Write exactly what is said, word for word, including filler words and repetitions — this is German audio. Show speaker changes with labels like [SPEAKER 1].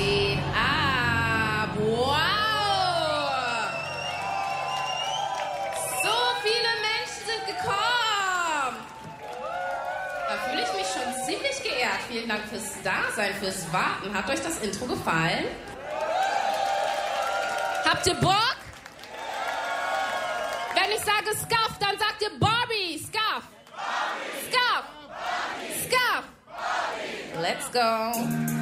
[SPEAKER 1] geht ab. Wow! So viele Menschen sind gekommen. Da fühle ich mich schon ziemlich geehrt. Vielen Dank fürs Dasein, fürs Warten. Hat euch das Intro gefallen? Habt ihr Bock? Wenn ich sage Scuff, dann sagt ihr Barbie. Scuff. Scuff. Scuff. Let's go.